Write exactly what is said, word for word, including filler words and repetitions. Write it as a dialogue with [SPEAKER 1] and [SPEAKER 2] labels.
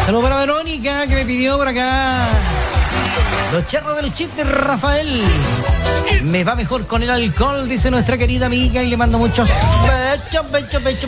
[SPEAKER 1] Saludos para Verónica, que me pidió por acá. Los charros de los chips de Rafael. Me va mejor con el alcohol, dice nuestra querida amiga, y le mando muchos besos, besos, besos,